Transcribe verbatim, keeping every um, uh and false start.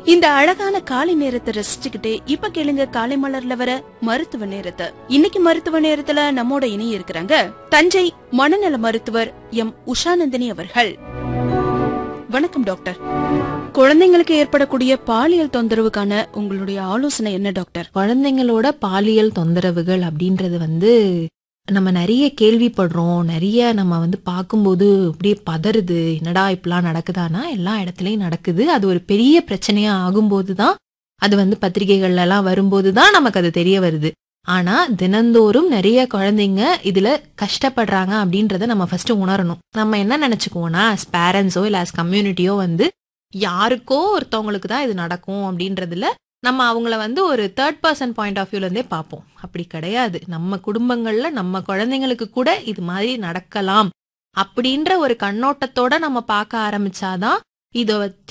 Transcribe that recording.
இந்த அழகான காலை நேரத்தை ரசிச்சுக்கிட்டே இப்ப கேளுங்க காலை மலர்ல வர மருத்துவ நேரத்தை. இன்னைக்கு மருத்துவ நேரத்துல நம்மோட இணைய இருக்கிறாங்க தஞ்சை மனநல மருத்துவர் எம் உஷாநந்தினி அவர்கள். வணக்கம் டாக்டர். குழந்தைங்களுக்கு ஏற்படக்கூடிய பாலியல் தொந்தரவுக்கான உங்களுடைய ஆலோசனை என்ன டாக்டர்? குழந்தைங்களோட பாலியல் தொந்தரவுகள் அப்படின்றது வந்து நம்ம நிறைய கேள்விப்படுறோம், நிறைய நம்ம வந்து பார்க்கும்போது அப்படியே பதறுது, என்னடா இப்பெல்லாம் நடக்குதானா? எல்லா இடத்துலயும் நடக்குது. அது ஒரு பெரிய பிரச்சனையா ஆகும்போது தான், அது வந்து பத்திரிகைகள்ல எல்லாம் வரும்போது தான் நமக்கு அது தெரிய வருது. ஆனா தினந்தோறும் நிறைய குழந்தைங்க இதுல கஷ்டப்படுறாங்க அப்படின்றத நம்ம ஃபர்ஸ்ட் உணரணும். நம்ம என்ன நினைச்சுக்குவோம்னா, ஆஸ் பேரண்ட்ஸோ இல்ல ஆஸ் கம்யூனிட்டியோ வந்து யாருக்கோ ஒருத்தவங்களுக்கு தான் இது நடக்கும் அப்படின்றதுல நம்ம அவங்கள வந்து ஒரு தேர்ட் பர்சன் பாயிண்ட் ஆஃப் வியூல இருந்தே பார்ப்போம். அப்படி கிடையாது. நம்ம குடும்பங்கள்ல நம்ம குழந்தைங்களுக்கு கூட இது மாதிரி நடக்கலாம் அப்படின்ற ஒரு கண்ணோட்டத்தோட நம்ம பார்க்க ஆரம்பிச்சாதான் இத